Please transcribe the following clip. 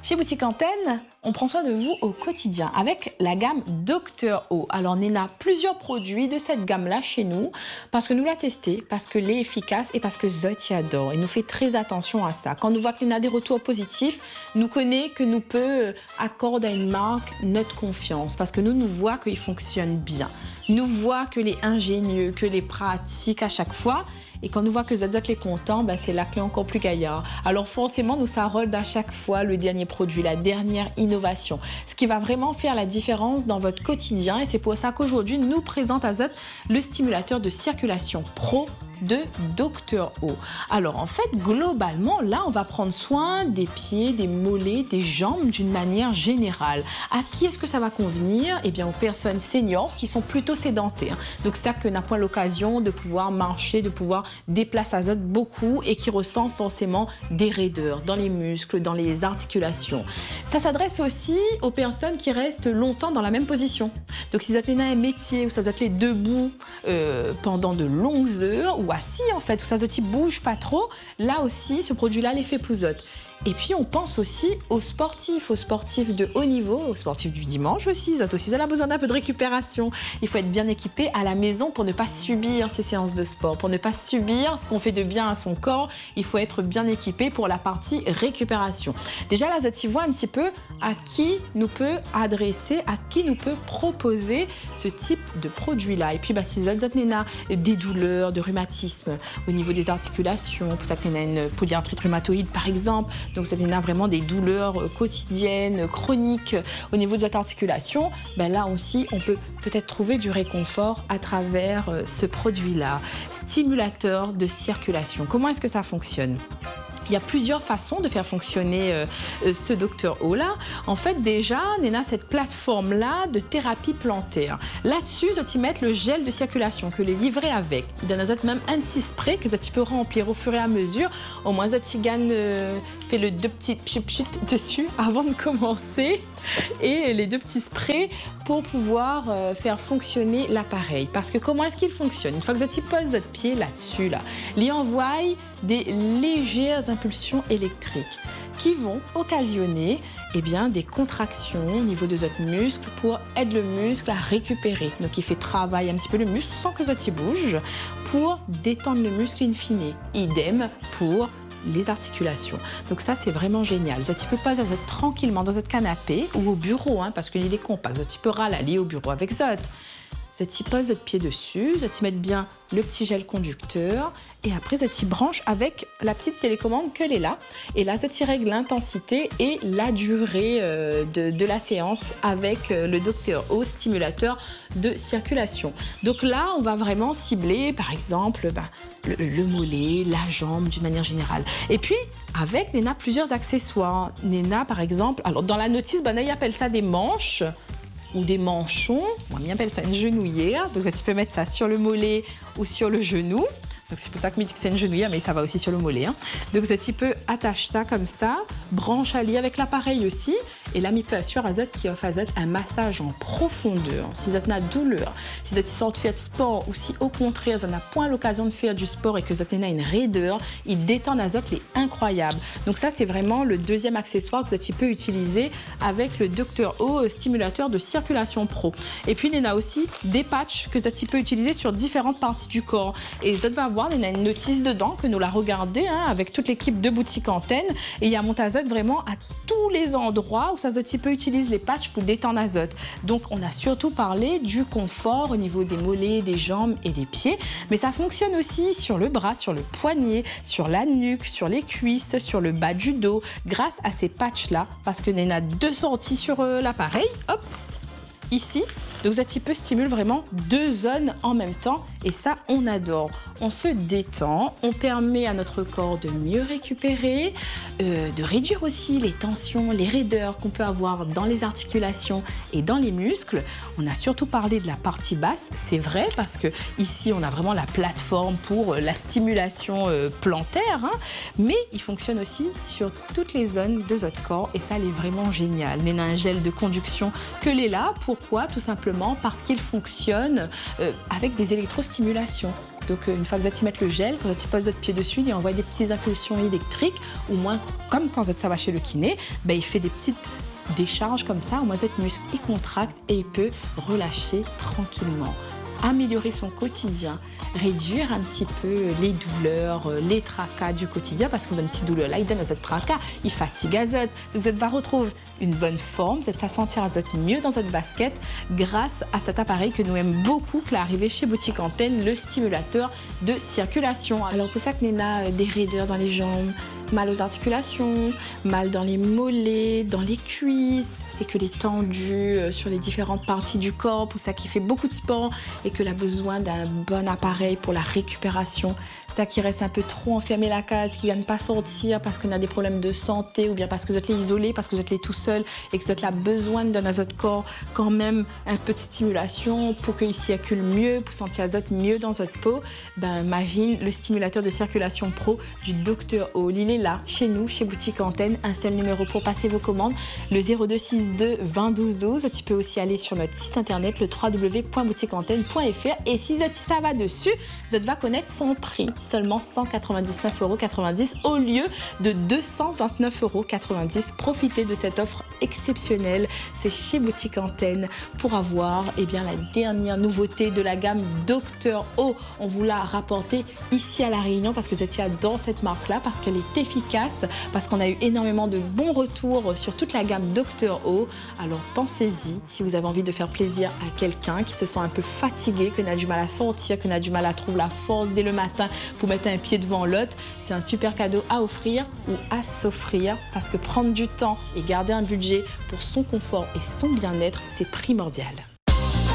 Chez Boutique Antenne, on prend soin de vous au quotidien avec la gamme Dr O. Alors Néna, plusieurs produits de cette gamme-là chez nous parce que nous l'a testé, parce que l'est efficace et parce que Zot y adore. Et nous fait très attention à ça. Quand nous voit que Néna a des retours positifs, nous connaît que nous peut accorder à une marque notre confiance parce que nous voit qu'il fonctionne bien. Nous voit que les ingénieux, que les pratiques à chaque fois. Et quand nous voit que Zot est content, c'est la clé encore plus gaillard. Alors forcément, nous s'arrole à chaque fois le dernier produit, la dernière innovation. Ce qui va vraiment faire la différence dans votre quotidien. Et c'est pour ça qu'aujourd'hui, nous présente à Zot le stimulateur de circulation Pro de Dr O. Alors en fait, globalement, là, on va prendre soin des pieds, des mollets, des jambes d'une manière générale. À qui est-ce que ça va convenir? Eh bien, aux personnes seniors qui sont plutôt sédentaires. Donc, c'est ça que n'a point l'occasion de pouvoir marcher, de pouvoir déplacer à Zot beaucoup et qui ressent forcément des raideurs dans les muscles, dans les articulations. Ça s'adresse aussi aux personnes qui restent longtemps dans la même position. Donc, si Zot a un métier où ça Zot est debout pendant de longues heures ou assis en fait, où ça ne bouge pas trop, là aussi, ce produit-là l'est fait pour Zot. Et puis, on pense aussi aux sportifs de haut niveau, aux sportifs du dimanche aussi. Zot aussi, ça a besoin d'un peu de récupération. Il faut être bien équipé à la maison pour ne pas subir ces séances de sport, pour ne pas subir ce qu'on fait de bien à son corps. Il faut être bien équipé pour la partie récupération. Déjà, là, Zot y voit un petit peu à qui nous peut adresser, à qui nous peut proposer ce type de produit-là. Et puis, si Zot a des douleurs de rhumatisme au niveau des articulations, pour ça que Néna a une polyarthrite rhumatoïde, par exemple. Donc, ça a vraiment des douleurs quotidiennes, chroniques au niveau de cette articulation. Là aussi, on peut peut-être trouver du réconfort à travers ce produit-là. Stimulateur de circulation. Comment est-ce que ça fonctionne ? Il y a plusieurs façons de faire fonctionner ce Dr O-là. En fait, déjà, Néna a cette plateforme-là de thérapie plantaire. Là-dessus, Zot y met le gel de circulation que les livrer avec. Il donne à Zot même un petit spray que Zot peut remplir au fur et à mesure. Au moins, Zot y gagne, fait le 2 petits pchit dessus avant de commencer. Et les 2 petits sprays pour pouvoir faire fonctionner l'appareil. Parce que comment est-ce qu'il fonctionne? Une fois que Zot y pose votre pied là-dessus, il envoie des légères impulsions électriques qui vont occasionner des contractions au niveau de votre muscle pour aider le muscle à récupérer. Donc, il fait travailler un petit peu le muscle sans que Zot y bouge pour détendre le muscle in fine. Idem pour les articulations. Donc ça, c'est vraiment génial. Zot peut pas Zot tranquillement dans votre canapé ou au bureau, parce que l'île est compacte. Zot peut aller au bureau avec Zot. Zot pose votre pied dessus, Zot met bien le petit gel conducteur et après Zot branche avec la petite télécommande qu'elle est là. Et là, Zot règle l'intensité et la durée de la séance avec le Dr O stimulateur de circulation. Donc là, on va vraiment cibler, par exemple, le mollet, la jambe d'une manière générale. Et puis, avec Néna, plusieurs accessoires. Néna, par exemple, alors dans la notice, il appelle ça des manches ou des manchons. Moi, on appelle ça une genouillère. Donc, tu peux mettre ça sur le mollet ou sur le genou. Donc, c'est pour ça que je dis que c'est une genouillère, mais ça va aussi sur le mollet. Donc, tu peux attacher ça comme ça, branche à lit avec l'appareil aussi. Et là, il peut assurer à Zot qui offre à Zot un massage en profondeur. Si Zot a douleur, si Zot sort de faire de sport ou si au contraire, Zot n'a point l'occasion de faire du sport et que Zot a une raideur, il détend à Zot, il est incroyable. Donc ça, c'est vraiment le deuxième accessoire que Zot peut utiliser avec le Dr O stimulateur de circulation Pro. Et puis, Néna a aussi des patchs que Zot peut utiliser sur différentes parties du corps. Et Zot va avoir une notice dedans que nous la regardé avec toute l'équipe de Boutique Antenne. Et il y a monté à Zot vraiment à tous les endroits où ça Zot peut utiliser les patchs pour détendre à Zot. Donc, on a surtout parlé du confort au niveau des mollets, des jambes et des pieds. Mais ça fonctionne aussi sur le bras, sur le poignet, sur la nuque, sur les cuisses, sur le bas du dos, grâce à ces patchs-là. Parce que Néna a 2 sorties sur l'appareil. Hop, ici. Donc, Zot peut stimuler vraiment 2 zones en même temps et ça, on adore. On se détend, on permet à notre corps de mieux récupérer, de réduire aussi les tensions, les raideurs qu'on peut avoir dans les articulations et dans les muscles. On a surtout parlé de la partie basse, c'est vrai, parce que ici, on a vraiment la plateforme pour la stimulation plantaire, mais il fonctionne aussi sur toutes les zones de votre corps et ça, elle est vraiment génial. Néna a un gel de conduction que l'est là. Pourquoi? Tout simplement parce qu'il fonctionne avec des électrostimulations. Donc une fois que vous allez mettre le gel, quand vous posez votre pied dessus, il envoie des petites impulsions électriques, ou moins comme quand ça va chez le kiné, ben, il fait des petites décharges comme ça, au moins votre muscle il contracte et il peut relâcher tranquillement. Améliorer son quotidien, réduire un petit peu les douleurs, les tracas du quotidien, parce que une petite douleur là, il donne à votre tracas, il fatigue à zot. Donc vous va retrouver une bonne forme, vous allez se sentir à zot mieux dans votre basket grâce à cet appareil que nous aimons beaucoup, qui est arrivé chez Boutique Antenne, le stimulateur de circulation. Alors pour ça que Néna a des raideurs dans les jambes, mal aux articulations, mal dans les mollets, dans les cuisses, et que les tendus sur les différentes parties du corps, pour ça qui fait beaucoup de sport et que a besoin d'un bon appareil pour la récupération. Ça qui reste un peu trop enfermé la case, qui ne vient pas sortir parce qu'on a des problèmes de santé ou bien parce que vous êtes isolé, parce que vous êtes tout seul et que vous avez besoin de donner à votre corps quand même un peu de stimulation pour qu'il circule mieux, pour sentir mieux dans votre peau. Ben, imagine le stimulateur de circulation pro du Dr O. Il est là, chez nous, chez Boutique Antenne. Un seul numéro pour passer vos commandes, le 0262 20 12 12. Tu peux aussi aller sur notre site internet, le www.boutiqueantenne.fr. Et si ça va dessus, vous va connaître son prix. Seulement 199,90 € au lieu de 229,90 €. Profitez de cette offre exceptionnelle. C'est chez Boutique Antenne pour avoir la dernière nouveauté de la gamme Dr O. On vous l'a rapporté ici à La Réunion parce que Zoti adore cette marque-là, parce qu'elle est efficace, parce qu'on a eu énormément de bons retours sur toute la gamme Dr O. Alors pensez-y, si vous avez envie de faire plaisir à quelqu'un qui se sent un peu fatigué, qu'on a du mal à sortir, qu'on a du mal à trouver la force dès le matin pour mettre un pied devant l'autre, c'est un super cadeau à offrir ou à s'offrir, parce que prendre du temps et garder un budget pour son confort et son bien-être, c'est primordial.